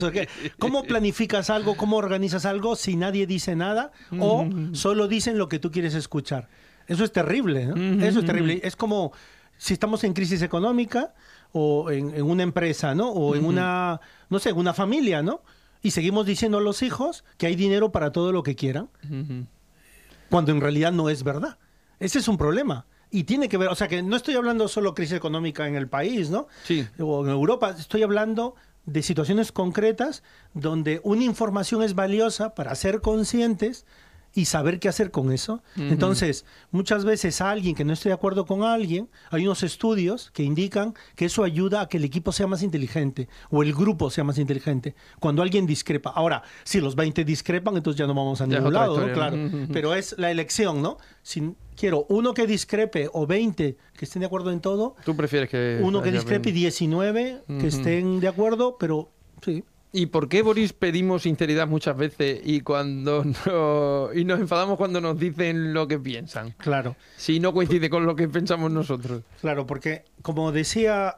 ¿Cómo planificas algo, cómo organizas algo si nadie dice nada o solo dicen lo que tú quieres escuchar? Eso es terrible, ¿no? Eso es terrible. Es como si estamos en crisis económica o en una empresa, ¿no? O en una, no sé, en una familia, ¿no? Y seguimos diciendo a los hijos que hay dinero para todo lo que quieran, cuando en realidad no es verdad. Ese es un problema. Y tiene que ver, o sea, que no estoy hablando solo crisis económica en el país, ¿no? Sí. O en Europa, estoy hablando de situaciones concretas donde una información es valiosa para ser conscientes y saber qué hacer con eso. Entonces, muchas veces a alguien que no esté de acuerdo con alguien, hay unos estudios que indican que eso ayuda a que el equipo sea más inteligente o el grupo sea más inteligente cuando alguien discrepa. Ahora, si los 20 discrepan, entonces ya no vamos a ningún lado, ¿no? Claro. Pero es la elección, ¿no? Si quiero uno que discrepe o 20 que estén de acuerdo en todo, ¿tú prefieres que uno que discrepe y 19 que estén de acuerdo, pero sí. ¿Y por qué, Boris, pedimos sinceridad muchas veces y y nos enfadamos cuando nos dicen lo que piensan? Claro. Si no coincide con lo que pensamos nosotros. Claro, porque como decía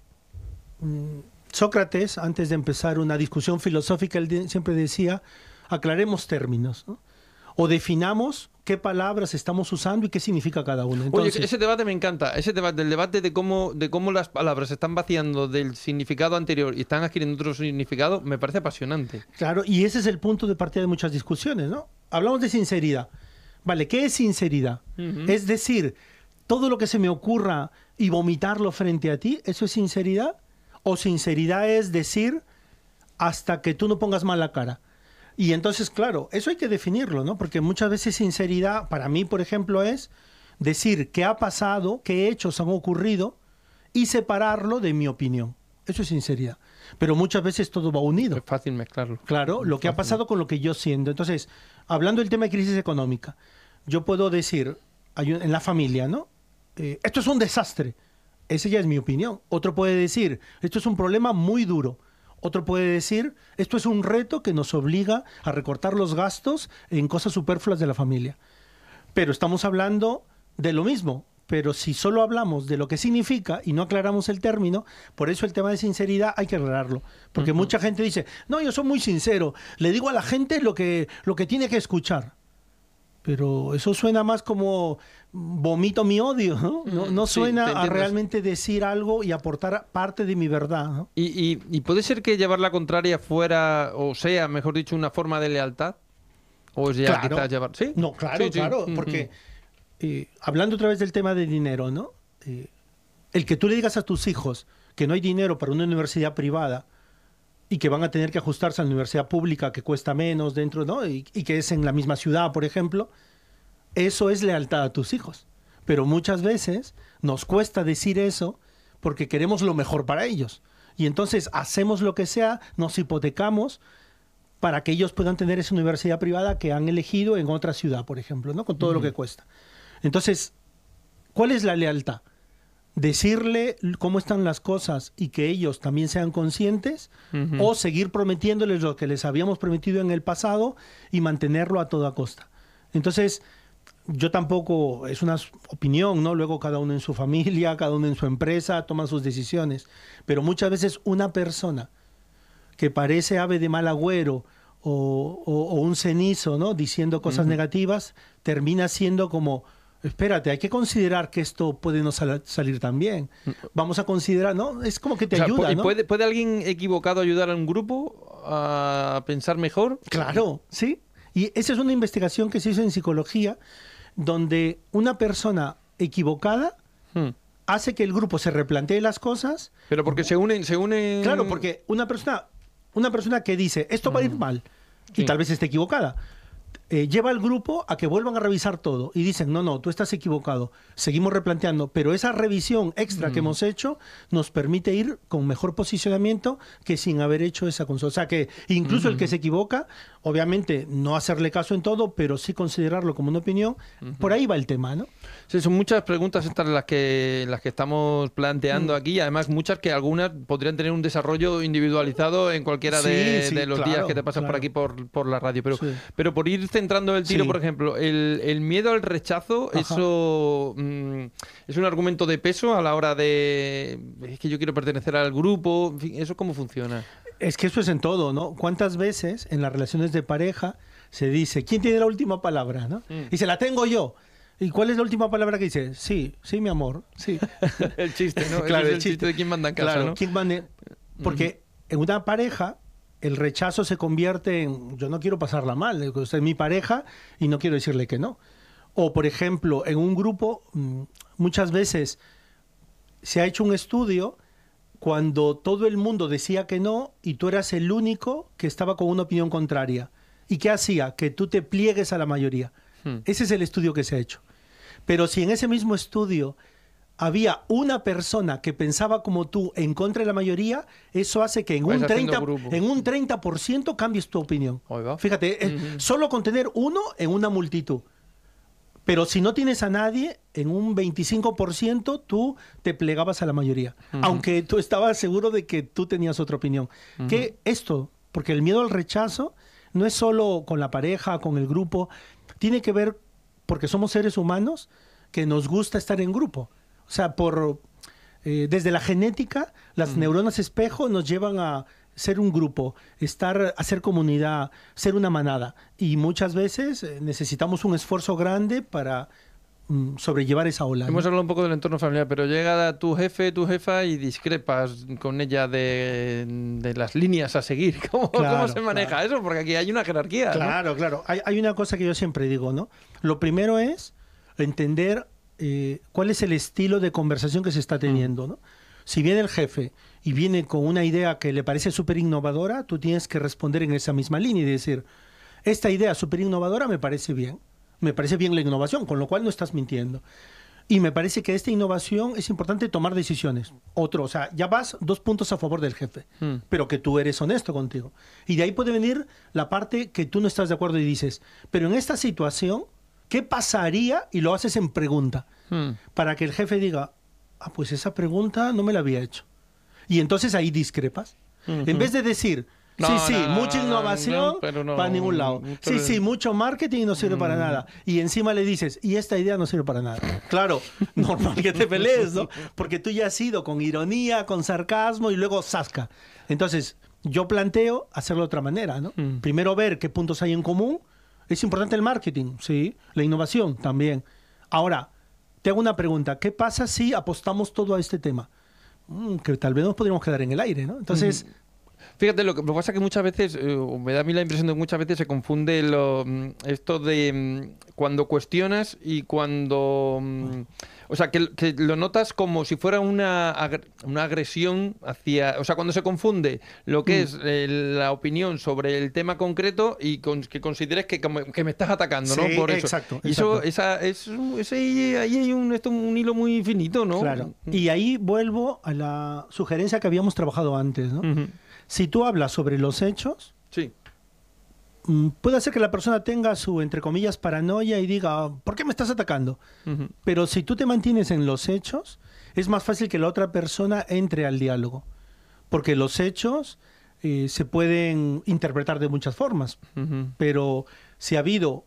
Sócrates, antes de empezar una discusión filosófica, él siempre decía, aclaremos términos, ¿no? O definamos qué palabras estamos usando y qué significa cada uno. Entonces, oye, ese debate me encanta, el debate de cómo las palabras se están vaciando del significado anterior y están adquiriendo otro significado, me parece apasionante. Claro, y ese es el punto de partida de muchas discusiones, ¿no? Hablamos de sinceridad. Vale, ¿qué es sinceridad? Es decir, todo lo que se me ocurra y vomitarlo frente a ti, ¿eso es sinceridad? ¿O sinceridad es decir hasta que tú no pongas mala cara? Y entonces, claro, eso hay que definirlo, ¿no? Porque muchas veces sinceridad, para mí, por ejemplo, es decir qué ha pasado, qué hechos han ocurrido y separarlo de mi opinión. Eso es sinceridad. Pero muchas veces todo va unido. Es fácil mezclarlo. Claro, lo que ha pasado con lo que yo siento. Entonces, hablando del tema de crisis económica, yo puedo decir en la familia, ¿no? Esto es un desastre. Esa ya es mi opinión. Otro puede decir, esto es un problema muy duro. Otro puede decir, esto es un reto que nos obliga a recortar los gastos en cosas superfluas de la familia. Pero estamos hablando de lo mismo. Pero si solo hablamos de lo que significa y no aclaramos el término, por eso el tema de sinceridad hay que aclararlo. Porque mucha gente dice, no, yo soy muy sincero, le digo a la gente lo que tiene que escuchar. Pero eso suena más como vomito mi odio, ¿no? No suena a realmente decir algo y aportar parte de mi verdad, ¿no? ¿Y puede ser que llevar la contraria fuera, o sea, mejor dicho, una forma de lealtad? ¿O es ya claro. quizás llevar...? ¿Sí? No, claro, sí. claro, porque hablando otra vez del tema del dinero, ¿no? El que tú le digas a tus hijos que no hay dinero para una universidad privada y que van a tener que ajustarse a la universidad pública que cuesta menos dentro, ¿no? Y que es en la misma ciudad, por ejemplo, eso es lealtad a tus hijos. Pero muchas veces nos cuesta decir eso porque queremos lo mejor para ellos. Y entonces hacemos lo que sea, nos hipotecamos para que ellos puedan tener esa universidad privada que han elegido en otra ciudad, por ejemplo, ¿no? Con todo lo que cuesta. Entonces, ¿cuál es la lealtad? Decirle cómo están las cosas y que ellos también sean conscientes, o seguir prometiéndoles lo que les habíamos prometido en el pasado y mantenerlo a toda costa. Entonces, yo tampoco, es una opinión, ¿no? Luego cada uno en su familia, cada uno en su empresa toma sus decisiones, pero muchas veces una persona que parece ave de mal agüero o un cenizo, ¿no? Diciendo cosas negativas, termina siendo como... Espérate, hay que considerar que esto puede no salir tan bien. Vamos a considerar, ¿no? Es como que te ayuda, ¿no? ¿Puede alguien equivocado ayudar a un grupo a pensar mejor? Claro, sí. Y esa es una investigación que se hizo en psicología, donde una persona equivocada hace que el grupo se replantee las cosas. Pero porque se unen... Claro, porque una persona que dice, esto va a ir mal, y tal vez esté equivocada, lleva al grupo a que vuelvan a revisar todo y dicen, no, tú estás equivocado, seguimos replanteando, pero esa revisión extra que hemos hecho nos permite ir con mejor posicionamiento que sin haber hecho esa consulta. O sea que incluso el que se equivoca, obviamente no hacerle caso en todo, pero sí considerarlo como una opinión, por ahí va el tema, ¿no? Sí, son muchas preguntas estas las que estamos planteando aquí, y además muchas que algunas podrían tener un desarrollo individualizado en cualquiera de los días que te pasas por aquí por la radio, pero por ir centrando el tiro, por ejemplo, el miedo al rechazo, eso es un argumento de peso a la hora de, es que yo quiero pertenecer al grupo, en fin, ¿eso cómo funciona? Es que eso es en todo, ¿no? ¿Cuántas veces en las relaciones de pareja se dice, ¿quién tiene la última palabra, no? Y se la tengo yo. ¿Y cuál es la última palabra que dice? Sí, sí, mi amor, sí. El chiste, ¿no? Claro, es el chiste de quién manda en casa, claro, ¿no? ¿quién manda? Porque en una pareja el rechazo se convierte en, yo no quiero pasarla mal, usted es mi pareja y no quiero decirle que no. O, por ejemplo, en un grupo, muchas veces se ha hecho un estudio cuando todo el mundo decía que no y tú eras el único que estaba con una opinión contraria. ¿Y qué hacía? Que tú te pliegues a la mayoría. Ese es el estudio que se ha hecho. Pero si en ese mismo estudio había una persona que pensaba como tú en contra de la mayoría, eso hace que en un 30% cambies tu opinión. Oiga. Fíjate, solo con tener uno en una multitud. Pero si no tienes a nadie, en un 25% tú te plegabas a la mayoría. Aunque tú estabas seguro de que tú tenías otra opinión. Que esto, porque el miedo al rechazo no es solo con la pareja, con el grupo, tiene que ver, porque somos seres humanos, que nos gusta estar en grupo. O sea, desde la genética, las neuronas espejo nos llevan a ser un grupo, hacer comunidad, ser una manada. Y muchas veces necesitamos un esfuerzo grande para sobrellevar esa ola. Hemos hablado un poco del entorno familiar, pero llega tu jefe, tu jefa y discrepas con ella de las líneas a seguir. ¿Cómo se maneja eso? Porque aquí hay una jerarquía. Claro, ¿no? Claro. Hay una cosa que yo siempre digo, ¿no? Lo primero es entender cuál es el estilo de conversación que se está teniendo, ¿no? Si viene el jefe y viene con una idea que le parece súper innovadora, tú tienes que responder en esa misma línea y decir, esta idea súper innovadora me parece bien la innovación, con lo cual no estás mintiendo. Y me parece que esta innovación es importante tomar decisiones. O sea, ya vas 2 puntos a favor del jefe, pero que tú eres honesto contigo. Y de ahí puede venir la parte que tú no estás de acuerdo y dices, pero en esta situación, ¿qué pasaría? Y lo haces en pregunta, para que el jefe diga, pues esa pregunta no me la había hecho. Y entonces ahí discrepas. En vez de decir, mucha innovación para ningún lado. Mucho marketing y no sirve para nada. Y encima le dices, y esta idea no sirve para nada. Claro, normal que te pelees, ¿no? Porque tú ya has ido con ironía, con sarcasmo y luego zasca. Entonces, yo planteo hacerlo de otra manera, ¿no? Primero ver qué puntos hay en común. Es importante el marketing, sí. La innovación también. Ahora, te hago una pregunta. ¿Qué pasa si apostamos todo a este tema? Que tal vez nos podríamos quedar en el aire, ¿no? Entonces... Fíjate, lo que pasa es que muchas veces, me da a mí la impresión de que muchas veces se confunde esto de cuando cuestionas y cuando... o sea, que lo notas como si fuera una agresión hacia... O sea, cuando se confunde lo que es la opinión sobre el tema concreto y que consideres que me estás atacando, ¿no? Por eso. Exacto. Y eso, ahí hay un hilo muy finito, ¿no? Claro. Y ahí vuelvo a la sugerencia que habíamos trabajado antes, ¿no? Si tú hablas sobre los hechos, puede ser que la persona tenga su, entre comillas, paranoia y diga, ¿por qué me estás atacando? Pero si tú te mantienes en los hechos, es más fácil que la otra persona entre al diálogo. Porque los hechos se pueden interpretar de muchas formas. Pero si ha habido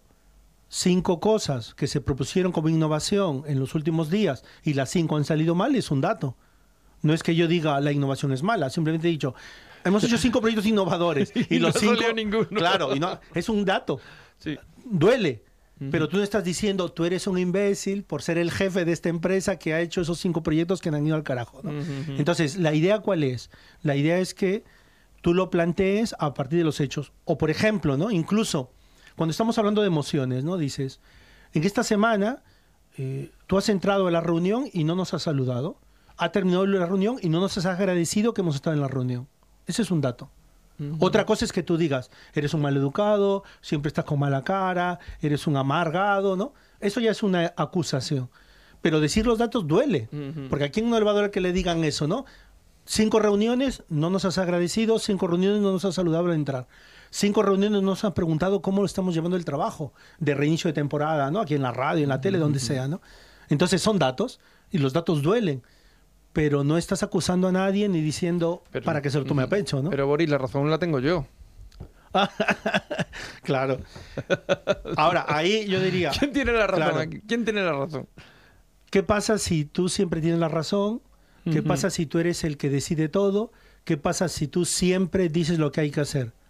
5 cosas que se propusieron como innovación en los últimos días y las 5 han salido mal, es un dato. No es que yo diga la innovación es mala, simplemente he dicho... Hemos hecho 5 proyectos innovadores y los 5 ninguno. Claro, y no, es un dato. Sí. Duele, pero tú no estás diciendo tú eres un imbécil por ser el jefe de esta empresa que ha hecho esos 5 proyectos que han ido al carajo, ¿no? Entonces, ¿la idea cuál es? La idea es que tú lo plantees a partir de los hechos. O por ejemplo, ¿no? Incluso cuando estamos hablando de emociones, ¿no? Dices, en esta semana tú has entrado a la reunión y no nos has saludado. Ha terminado la reunión y no nos has agradecido que hemos estado en la reunión. Ese es un dato. Otra cosa es que tú digas, eres un maleducado, siempre estás con mala cara, eres un amargado, ¿no? Eso ya es una acusación. Pero decir los datos duele, porque ¿a quién no le va a doler que le digan eso, no? 5 reuniones, no nos has agradecido, 5 reuniones no nos has saludado al entrar. 5 reuniones nos han preguntado cómo lo estamos llevando el trabajo de reinicio de temporada, ¿no? Aquí en la radio, en la tele, donde sea, ¿no? Entonces son datos y los datos duelen. Pero no estás acusando a nadie ni diciendo para que se lo tome a pecho, ¿no? Pero, Boris, la razón la tengo yo. Claro. Ahora, ahí yo diría... ¿Quién tiene la razón aquí? ¿Quién tiene la razón? ¿Qué pasa si tú siempre tienes la razón? ¿Qué pasa si tú eres el que decide todo? ¿Qué pasa si tú siempre dices lo que hay que hacer?